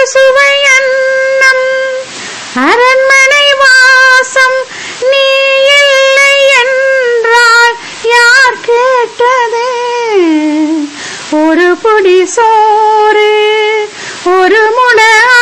சுவை அன்னம் அரண்மனை வாசம் நீ இல்லை என்றால் யார் கேட்டது? ஒரு புடி சோறு ஒரு முளை